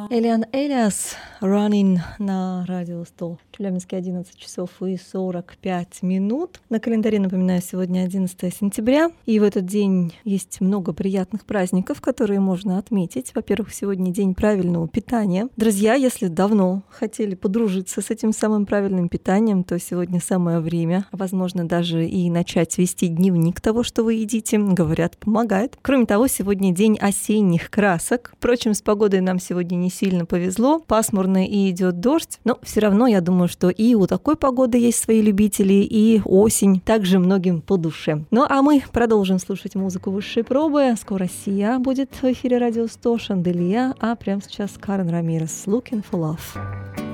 Элиан Элиас, Running на радио 100. Челябинске 11 часов и 45 минут. На календаре, напоминаю, сегодня 11 сентября. И в этот день есть много приятных праздников, которые можно отметить. Во-первых, сегодня день правильного питания. Друзья, если давно хотели подружиться с этим самым правильным питанием, то сегодня самое время. Возможно, даже и начать вести дневник того, что вы едите. Говорят, помогает. Кроме того, сегодня день осенних красок. Впрочем, с погодой нам сегодня не сильно повезло. Пасмурно и идет дождь. Но все равно, я думаю, что и у такой погоды есть свои любители, и осень также многим по душе. Ну а мы продолжим слушать музыку высшей пробы. Скоро Сия будет в эфире радио 100, Шанделия, а прямо сейчас Карен Рамирес, Looking for Love.